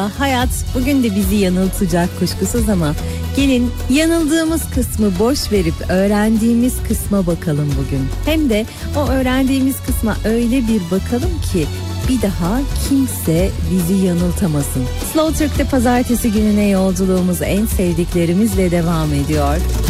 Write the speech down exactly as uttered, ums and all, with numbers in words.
Valla hayat bugün de bizi yanıltacak kuşkusuz ama gelin yanıldığımız kısmı boş verip öğrendiğimiz kısma bakalım bugün. Hem de o öğrendiğimiz kısma öyle bir bakalım ki bir daha kimse bizi yanıltamasın. Slow Türk'te pazartesi gününe yolculuğumuz en sevdiklerimizle devam ediyor.